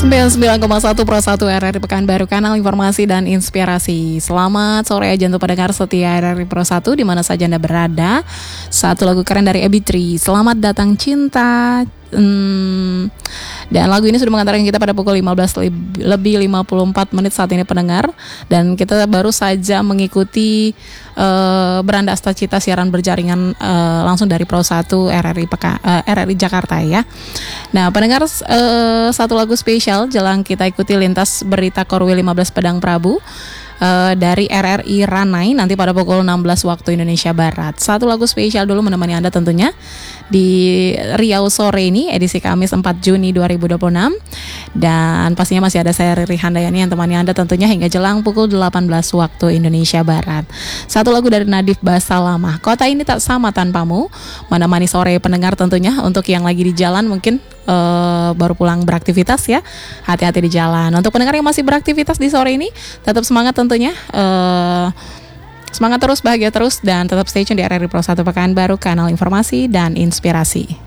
99,1 Pro 1 RRI Pekanbaru, kanal informasi dan inspirasi. Selamat sore aja untuk pendengar setia RRI Pro 1 di mana saja Anda berada. Satu lagu keren dari Ebitri, Selamat Datang Cinta. Dan lagu ini sudah mengantarkan kita pada pukul 15 lebih 54 menit saat ini pendengar. Dan kita baru saja mengikuti Beranda Astacita siaran berjaringan langsung dari Pro 1 RRI Jakarta ya. Nah pendengar, satu lagu spesial jelang kita ikuti lintas berita Korwil 15 Pedang Prabu dari RRI Ranai nanti pada pukul 16 waktu Indonesia Barat. Satu lagu spesial dulu menemani Anda tentunya di Riau Sore ini edisi Kamis 4 Juni 2026. Dan pastinya masih ada saya Riri Handayani yang temani Anda tentunya hingga jelang pukul 18 waktu Indonesia Barat. Satu lagu dari Nadif Basalamah, Kota Ini Tak Sama Tanpamu, menemani sore pendengar tentunya. Untuk yang lagi di jalan mungkin baru pulang beraktivitas ya, hati-hati di jalan. Untuk pendengar yang masih beraktivitas di sore ini, tetap semangat tentunya, semangat terus, bahagia terus, dan tetap stay tune di RRI Pro 1 Pekanbaru, kanal informasi dan inspirasi.